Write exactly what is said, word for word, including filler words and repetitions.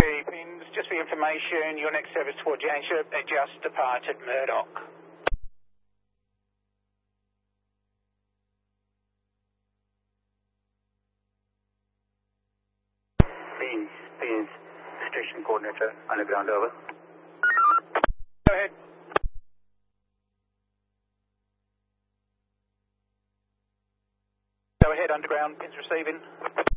Pins, just for your information, your next service towards Yangsha, they just departed Murdoch. Pins, Pins, station coordinator, underground, over. Go ahead. Go ahead, underground, Pins receiving.